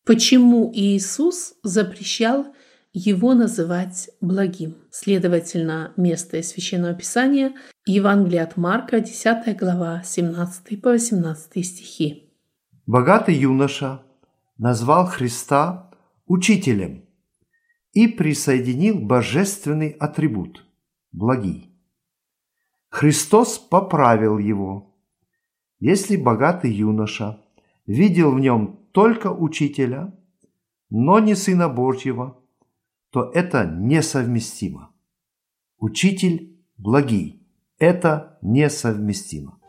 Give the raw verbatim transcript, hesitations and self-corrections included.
Почему Иисус запрещал его называть благим? Следовательно, место из Священного Писания – Евангелие от Марка, десятая глава, семнадцатый по восемнадцатый стихи. Богатый юноша назвал Христа учителем и присоединил божественный атрибут – благий. Христос поправил его. Если богатый юноша видел в нем только учителя, но не Сына Божьего, то это несовместимо. Учитель благий – это несовместимо.